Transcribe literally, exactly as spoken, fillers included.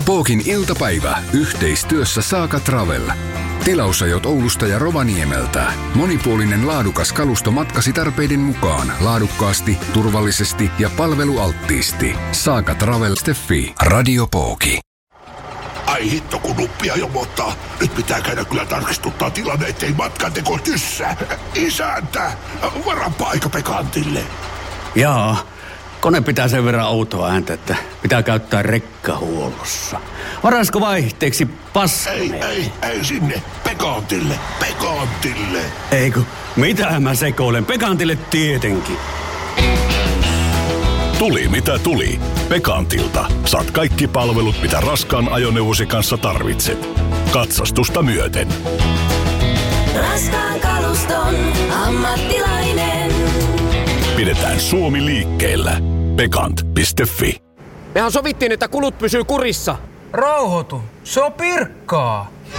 Pookin iltapäivä yhteistyössä Saaka Travel. Tilausajot Oulusta ja Rovaniemeltä. Monipuolinen laadukas kalusto matkasi tarpeiden mukaan. Laadukkaasti, turvallisesti ja palvelualttiisti. saaka travel piste fi. Radio Pooki. Ai hitto, kun nuppia ilmoittaa. Nyt pitää käydä kyllä tarkistuttaa tilanne, ettei matkanteko tyssää. Isäntä, varappa aika Pekantille. Jaa, kone pitää sen verran outoa ääntä, että pitää käyttää rekkahuollossa. Varaisiko vaihteeksi passi? Ei, ei, ei sinne. Pekantille, Pekantille. Ei kun, mitä mä sekoilen? Pekantille tietenkin. Tuli mitä tuli. Pekantilta saat kaikki palvelut, mitä raskaan ajoneuvosi kanssa tarvitset. Katsastusta myöten. Raskaan kaluston ammattilainen. Pidetään Suomi liikkeellä. Pekant piste fi. Mehän sovittiin, että kulut pysyy kurissa. Rauhoitu, se on Pirkkaa.